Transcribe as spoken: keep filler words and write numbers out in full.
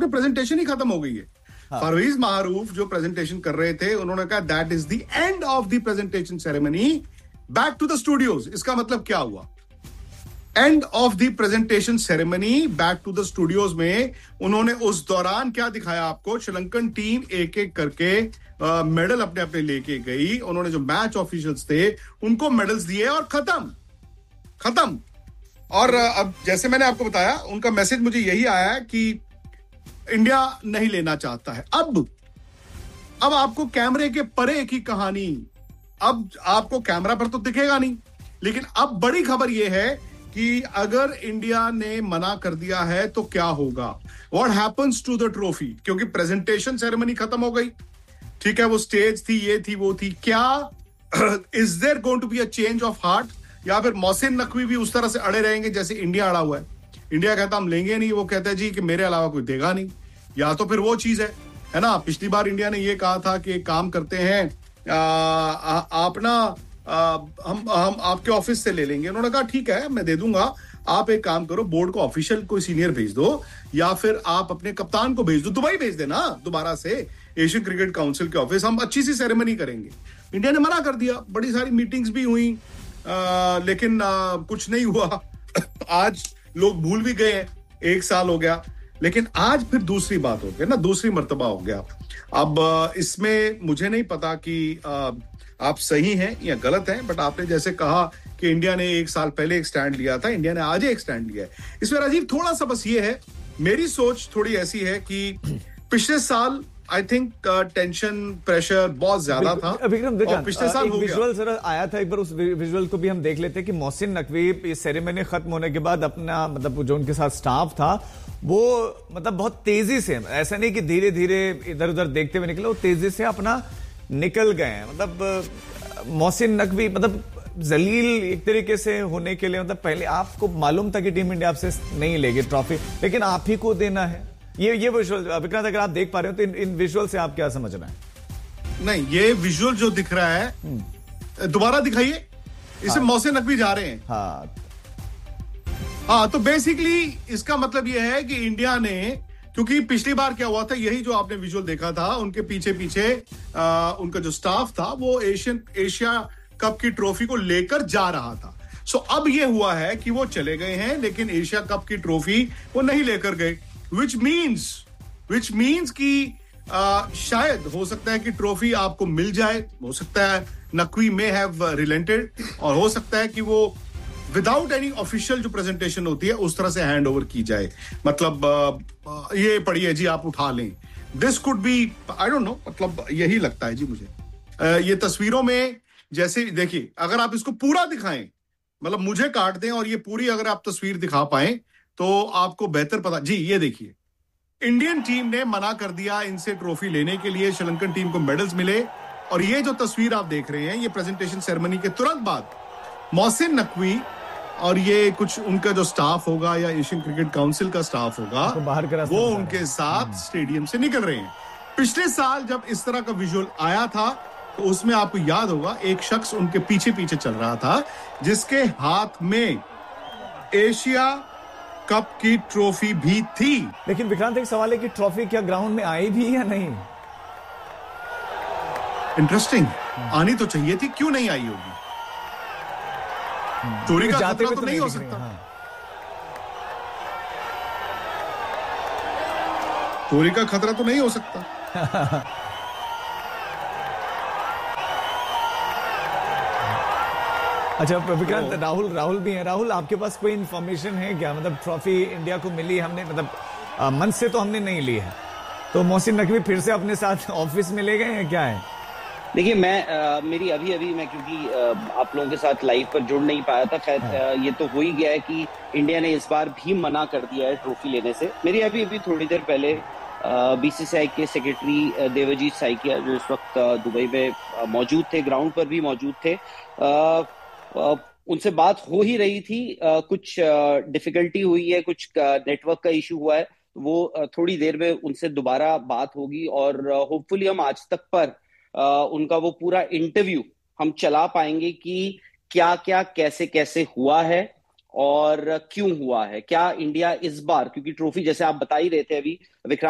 आपके प्रेजेंटेशन ही खत्म हो गई है। हाँ। परवेज मारूफ जो प्रेजेंटेशन कर रहे थे, उन्होंने कहा that is the end of the presentation ceremony, back to the studios. इसका मतलब क्या हुआ? End of the presentation ceremony, back to the studios में उन्होंने उस दौरान क्या दिखाया आपको? श्रीलंकन टीम एक एक करके मेडल अपने अपने लेके गई। उन्होंने जो मैच ऑफिशियल्स थे उनको मेडल्स दिए और खत्म खत्म। और अब जैसे मैंने आपको बताया, उनका मैसेज मुझे यही आया कि इंडिया नहीं लेना चाहता है। अब अब आपको कैमरे के परे की कहानी, अब आपको कैमरा पर तो दिखेगा नहीं, लेकिन अब बड़ी खबर यह है कि अगर इंडिया ने मना कर दिया है तो क्या होगा? What happens to the trophy? क्योंकि प्रेजेंटेशन सेरेमनी खत्म हो गई, ठीक है, वो स्टेज थी, ये थी, वो थी। क्या is there going to be a change of heart, या फिर मोहसिन नकवी भी उस तरह से अड़े रहेंगे जैसे इंडिया अड़ा हुआ है? इंडिया कहता हम लेंगे नहीं, वो कहता है जी कि मेरे अलावा कोई देगा नहीं। या तो फिर वो चीज है है ना, पिछली बार इंडिया ने ये कहा था कि काम करते हैं, आ, आ, आप ना आ, हम हम आपके ऑफिस से ले लेंगे। उन्होंने कहा ठीक है मैं दे दूंगा, आप एक काम करो, बोर्ड को ऑफिशियल कोई सीनियर भेज दो, या फिर आप अपने कप्तान को भेज दो, दुबई भेज देना दोबारा से एशियन क्रिकेट काउंसिल के ऑफिस, हम अच्छी सी सेरेमनी करेंगे। इंडिया ने मना कर दिया, बड़ी सारी मीटिंग्स भी हुई, आ, लेकिन आ, कुछ नहीं हुआ। आज लोग भूल भी गए हैं, एक साल हो गया, लेकिन आज फिर दूसरी बात हो गई ना, दूसरी मर्तबा हो गया। अब इसमें मुझे नहीं पता कि आ, आप सही हैं या गलत हैं, बट आपने जैसे कहा कि इंडिया ने एक साल पहले एक स्टैंड लिया था, इंडिया ने आज एक स्टैंड लिया है। इसमें राजीव थोड़ा सा बस ये है, मेरी सोच थोड़ी ऐसी है कि पिछले साल आई थिंक टेंशन प्रेशर बहुत ज्यादा था, और पिछले साल हो गया। विजुअल जरा आया था, एक बार उस विजुअल को भी हम देख लेते हैं कि मोहसिन नकवी इस सेरेमनी खत्म होने के बाद अपना मतलब जो उनके साथ स्टाफ था वो मतलब बहुत तेजी से, ऐसा नहीं कि धीरे धीरे इधर उधर देखते हुए निकले, वो तेजी से अपना निकल गए। मतलब मोहसिन नकवी मतलब जलील एक तरीके से होने के लिए, मतलब पहले आपको मालूम था कि टीम इंडिया आपसे नहीं लेगी ट्रॉफी, लेकिन आप ही को देना है। ये ये विजुअल विक्रांत अगर आप देख पा रहे हो तो इन, इन विजुअल से आप क्या समझ रहे हैं? नहीं, ये विजुअल जो दिख रहा है दोबारा दिखाइए, इसे हाँ। मोहसिन नकवी जा रहे हैं। हाँ हाँ, तो बेसिकली इसका मतलब यह है कि इंडिया ने, क्योंकि पिछली बार क्या हुआ था, यही जो आपने विजुअल देखा था, उनके पीछे पीछे आ, उनका जो स्टाफ था वो एशियन एशिया कप की ट्रॉफी को लेकर जा रहा था। सो अब ये हुआ है कि वो चले गए हैं, लेकिन एशिया कप की ट्रॉफी वो नहीं लेकर गए, विच मीन्स विच मीन्स कि आ, शायद हो सकता है कि ट्रॉफी आपको मिल जाए, हो सकता है नकवी मे हैव रिलेंटेड, और हो सकता है कि वो विदाउट एनी ऑफिशियल जो प्रेजेंटेशन होती है उस तरह से हैंड ओवर की जाए। मतलब आ, ये पढ़िए जी, आप उठा लें। This could be, I don't know, मतलब यही लगता है जी मुझे। आ, ये तस्वीरों में जैसे देखिए, अगर आप इसको पूरा दिखाएं, मतलब मुझे काट दें और ये पूरी अगर आप तस्वीर दिखा पाएं तो आपको बेहतर पता। जी ये देखिए, इंडियन टीम ने मना कर दिया इनसे ट्रॉफी लेने के लिए, श्रीलंकन टीम को मेडल्स मिले। और ये जो तस्वीर आप देख रहे हैं, ये प्रेजेंटेशन सेरेमनी के तुरंत बाद मोहसिन नकवी और ये कुछ उनका जो स्टाफ होगा या एशियन क्रिकेट काउंसिल का स्टाफ होगा, तो बाहर का वो उनके साथ स्टेडियम से निकल रहे हैं। पिछले साल जब इस तरह का विजुअल आया था तो उसमें आपको याद होगा एक शख्स उनके पीछे पीछे चल रहा था जिसके हाथ में एशिया कप की ट्रॉफी भी थी। लेकिन विक्रांत एक सवाल है कि ट्रॉफी क्या ग्राउंड में आई भी या नहीं? इंटरेस्टिंग, आनी तो चाहिए थी, क्यों नहीं आई होगी? चोरी का खतरा तो, तो नहीं हो सकता। हाँ। चोरी का खतरा तो नहीं हो सकता। अच्छा विक्रांत, राहुल राहुल भी है। राहुल, आपके पास कोई इंफॉर्मेशन है क्या? मतलब ट्रॉफी इंडिया को मिली, हमने मतलब आ, मन से तो हमने नहीं ली है, तो मोहसिन नकवी फिर से अपने साथ ऑफिस में ले गए हैं, क्या है? देखिए, मैं आ, मेरी अभी अभी मैं क्योंकि आ, आप लोगों के साथ लाइव पर जुड़ नहीं पाया था, खैर हाँ। ये तो हो ही गया है कि इंडिया ने इस बार भी मना कर दिया है ट्रॉफी लेने से। मेरी अभी अभी थोड़ी देर पहले बीसीसीआई के सेक्रेटरी देवजीत साइकिया, जो इस वक्त दुबई में मौजूद थे, ग्राउंड पर भी मौजूद थे, आ, आ, उनसे बात हो ही रही थी। आ, कुछ डिफिकल्टी हुई है, कुछ नेटवर्क का इशू हुआ है, वो थोड़ी देर में उनसे दोबारा बात होगी और होपफुली हम आज तक पर आ, उनका वो पूरा इंटरव्यू हम चला पाएंगे कि क्या क्या कैसे कैसे हुआ है और क्यों हुआ है। क्या इंडिया इस बार, क्योंकि ट्रॉफी जैसे आप बता ही रहे थे अभी विक्रांत,